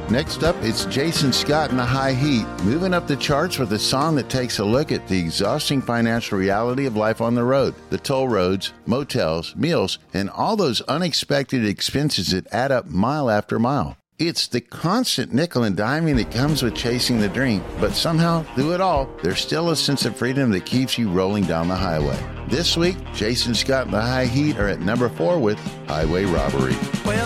Next up, it's Jason Scott and the High Heat, moving up the charts with a song that takes a look at the exhausting financial reality of life on the road, the toll roads, motels, meals, and all those unexpected expenses that add up mile after mile. It's the constant nickel and diming that comes with chasing the dream, but somehow, through it all, there's still a sense of freedom that keeps you rolling down the highway. This week, Jason Scott and the High Heat are at number 4 with Highway Robbery.